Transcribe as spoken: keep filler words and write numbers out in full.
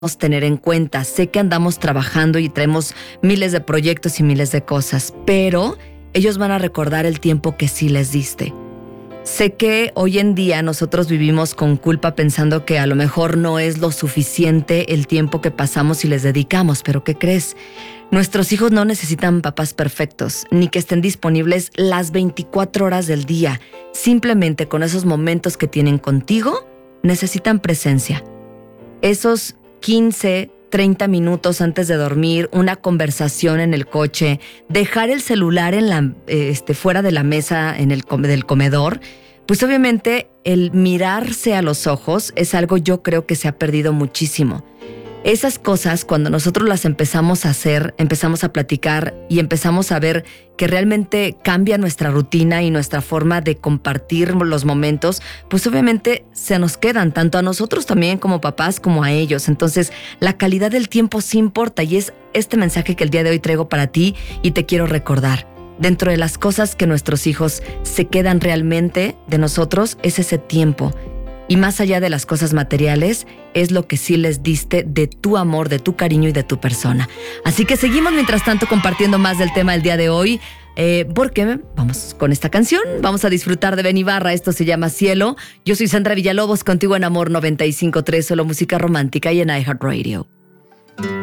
tener en cuenta. Sé que andamos trabajando y traemos miles de proyectos y miles de cosas, pero ellos van a recordar el tiempo que sí les diste. Sé que hoy en día nosotros vivimos con culpa pensando que a lo mejor no es lo suficiente el tiempo que pasamos y les dedicamos, pero ¿qué crees? Nuestros hijos no necesitan papás perfectos, ni que estén disponibles las veinticuatro horas del día. Simplemente con esos momentos que tienen contigo, necesitan presencia. Esos quince, treinta minutos antes de dormir, una conversación en el coche, dejar el celular en la, este, fuera de la mesa en el, del comedor, pues obviamente el mirarse a los ojos es algo yo creo que se ha perdido muchísimo. Esas cosas, cuando nosotros las empezamos a hacer, empezamos a platicar y empezamos a ver que realmente cambia nuestra rutina y nuestra forma de compartir los momentos, pues obviamente se nos quedan tanto a nosotros también como papás como a ellos. Entonces, la calidad del tiempo sí importa y es este mensaje que el día de hoy traigo para ti y te quiero recordar. Dentro de las cosas que nuestros hijos se quedan realmente de nosotros es ese tiempo. Y más allá de las cosas materiales, es lo que sí les diste de tu amor, de tu cariño y de tu persona. Así que seguimos mientras tanto compartiendo más del tema del día de hoy, eh, porque vamos con esta canción, vamos a disfrutar de Ben Ibarra, esto se llama Cielo. Yo soy Sandra Villalobos, contigo en Amor noventa y cinco punto tres, solo música romántica y en iHeartRadio.